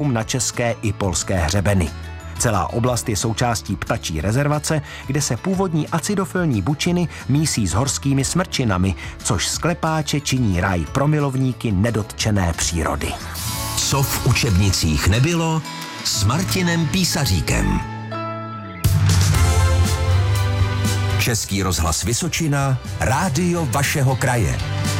výzkum na české i polské hřebeny. Celá oblast je součástí ptačí rezervace, kde se původní acidofilní bučiny mísí s horskými smrčinami, což sklepáče činí ráj pro milovníky nedotčené přírody. Co v učebnicích nebylo, s Martinem Písaříkem. Český rozhlas Vysočina, rádio vašeho kraje.